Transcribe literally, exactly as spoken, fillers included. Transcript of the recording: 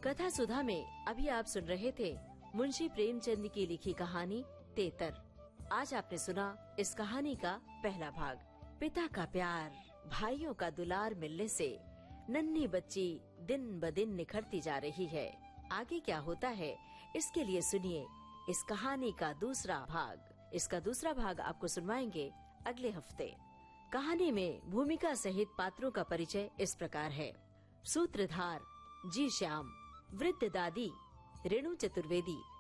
कथा सुधा में अभी आप सुन रहे थे मुंशी प्रेमचंद की लिखी कहानी तेतर। आज आपने सुना इस कहानी का पहला भाग। पिता का प्यार, भाइयों का दुलार मिलने से नन्ही बच्ची दिन ब दिन निखरती जा रही है। आगे क्या होता है इसके लिए सुनिए इस कहानी का दूसरा भाग। इसका दूसरा भाग आपको सुनवाएंगे अगले हफ्ते। कहानी में भूमिका सहित पात्रों का परिचय इस प्रकार है। सूत्रधार जी श्याम, वृद्ध दादी रेणु चतुर्वेदी,